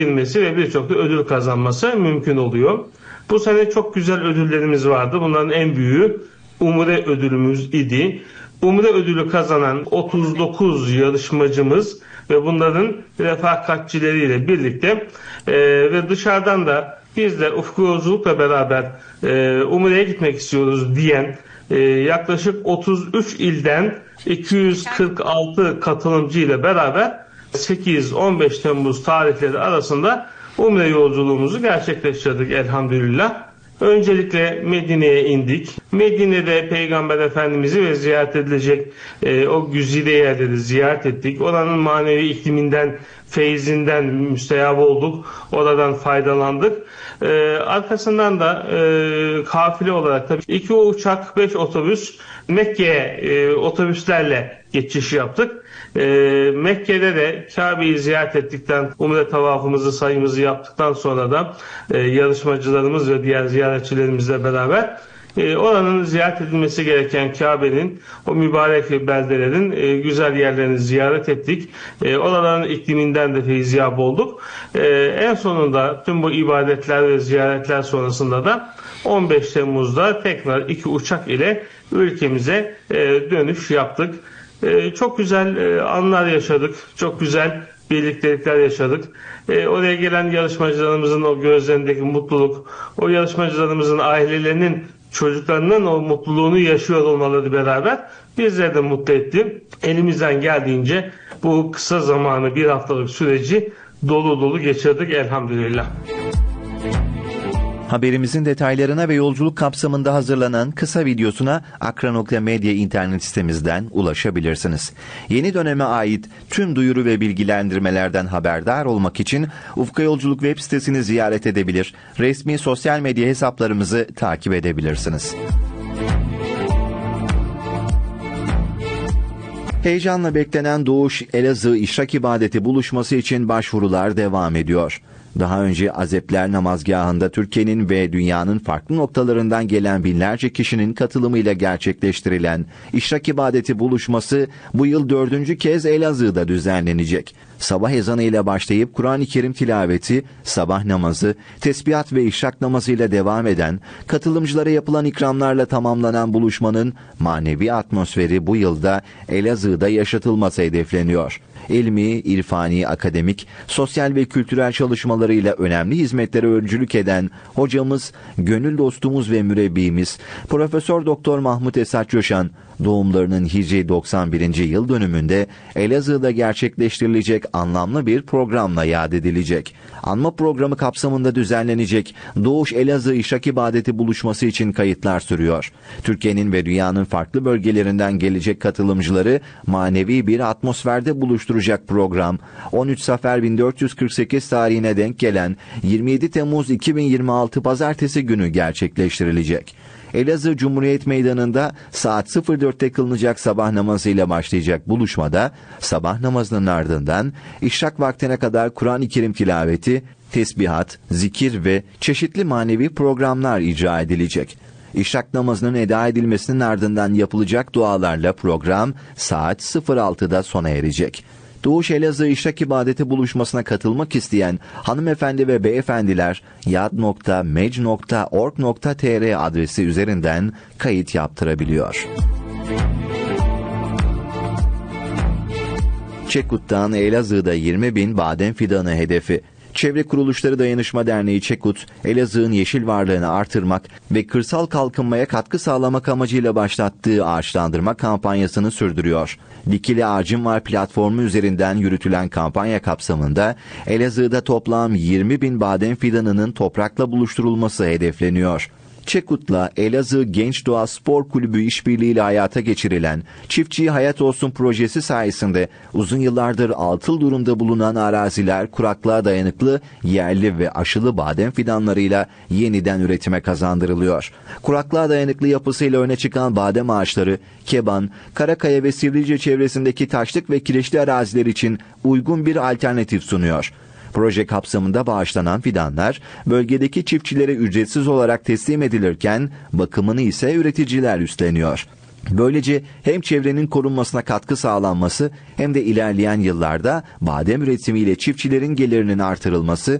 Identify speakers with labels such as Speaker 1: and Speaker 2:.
Speaker 1: girmesi ve birçok da ödül kazanması mümkün oluyor. Bu sene çok güzel ödüllerimiz vardı. Bunların en büyüğü Umre ödülümüz idi. Umre ödülü kazanan 39 yarışmacımız ve bunların refakatçileriyle birlikte ve dışarıdan da biz de Ufku Yolculuk'la beraber Umre'ye gitmek istiyoruz diyen yaklaşık 33 ilden 246 katılımcı ile beraber 8-15 Temmuz tarihleri arasında Umre yolculuğumuzu gerçekleştirdik elhamdülillah. Öncelikle Medine'ye indik. Medine'de Peygamber Efendimiz'i ve ziyaret edilecek o güzide yerleri ziyaret ettik. Oranın manevi ikliminden, feyzinden müstehap olduk. Oradan faydalandık. Arkasından da kafile olarak tabii 2 uçak, 5 otobüs Mekke'ye otobüslerle geçiş yaptık. Mekke'de de Kabe'yi ziyaret ettikten, umre tavafımızı, sayımızı yaptıktan sonra da yarışmacılarımız ve diğer ziyaretçilerimizle beraber oranın ziyaret edilmesi gereken Kabe'nin, o mübarek beldelerin güzel yerlerini ziyaret ettik. Oraların ikliminden de feyziyap olduk. En sonunda tüm bu ibadetler ve ziyaretler sonrasında da 15 Temmuz'da tekrar 2 uçak ile ülkemize dönüş yaptık. Çok güzel anlar yaşadık. Çok güzel birliktelikler yaşadık. Oraya gelen yarışmacılarımızın o gözlerindeki mutluluk, o yarışmacılarımızın ailelerinin çocuklarının o mutluluğunu yaşıyor olmaları beraber bizleri de mutlu etti. Elimizden geldiğince bu kısa zamanı, bir haftalık süreci dolu dolu geçirdik elhamdülillah.
Speaker 2: Haberimizin detaylarına ve yolculuk kapsamında hazırlanan kısa videosuna akra.medya internet sitemizden ulaşabilirsiniz. Yeni döneme ait tüm duyuru ve bilgilendirmelerden haberdar olmak için Ufka Yolculuk web sitesini ziyaret edebilir, resmi sosyal medya hesaplarımızı takip edebilirsiniz. Heyecanla beklenen Doğuş Elazığ İşrak İbadeti buluşması için başvurular devam ediyor. Daha önce Azepler Namazgahı'nda Türkiye'nin ve dünyanın farklı noktalarından gelen binlerce kişinin katılımıyla gerçekleştirilen İşrak İbadeti buluşması bu yıl 4. kez Elazığ'da düzenlenecek. Sabah ezanıyla başlayıp Kur'an-ı Kerim tilaveti, sabah namazı, tesbihat ve işrak namazıyla devam eden, katılımcılara yapılan ikramlarla tamamlanan buluşmanın manevi atmosferi bu yılda Elazığ'da yaşatılması hedefleniyor. İlmi, irfani, akademik, sosyal ve kültürel çalışmalarıyla önemli hizmetlere öncülük eden hocamız, gönül dostumuz ve mürebbimiz Profesör Doktor Mahmut Esat Coşan, doğumlarının Hicri 91. yıl dönümünde Elazığ'da gerçekleştirilecek anlamlı bir programla yad edilecek. Anma programı kapsamında düzenlenecek Doğuş Elazığ İşrak İbadeti buluşması için kayıtlar sürüyor. Türkiye'nin ve dünyanın farklı bölgelerinden gelecek katılımcıları manevi bir atmosferde buluşturacak program, 13 Safer 1448 tarihine denk gelen 27 Temmuz 2026 Pazartesi günü gerçekleştirilecek. Elazığ Cumhuriyet Meydanı'nda saat 04'te kılınacak sabah namazıyla başlayacak buluşmada sabah namazının ardından işrak vaktine kadar Kur'an-ı Kerim tilaveti, tesbihat, zikir ve çeşitli manevi programlar icra edilecek. İşrak namazının eda edilmesinin ardından yapılacak dualarla program saat 06'da sona erecek. Doğuş Elazığ İşrak İbadeti buluşmasına katılmak isteyen hanımefendi ve beyefendiler yad.mec.org.tr adresi üzerinden kayıt yaptırabiliyor. Çekut'tan Elazığ'da 20.000 badem fidanı hedefi. Çevre Kuruluşları Dayanışma Derneği Çekut, Elazığ'ın yeşil varlığını artırmak ve kırsal kalkınmaya katkı sağlamak amacıyla başlattığı ağaçlandırma kampanyasını sürdürüyor. Dikili Ağacım Var platformu üzerinden yürütülen kampanya kapsamında Elazığ'da toplam 20.000 badem fidanının toprakla buluşturulması hedefleniyor. Çekut'la Elazığ Genç Doğa Spor Kulübü işbirliğiyle hayata geçirilen Çiftçiye Hayat Olsun projesi sayesinde uzun yıllardır atıl durumda bulunan araziler kuraklığa dayanıklı yerli ve aşılı badem fidanlarıyla yeniden üretime kazandırılıyor. Kuraklığa dayanıklı yapısıyla öne çıkan badem ağaçları Keban, Karakaya ve Sivrice çevresindeki taşlık ve kireçli araziler için uygun bir alternatif sunuyor. Proje kapsamında bağışlanan fidanlar bölgedeki çiftçilere ücretsiz olarak teslim edilirken bakımını ise üreticiler üstleniyor. Böylece hem çevrenin korunmasına katkı sağlanması hem de ilerleyen yıllarda badem üretimiyle çiftçilerin gelirinin artırılması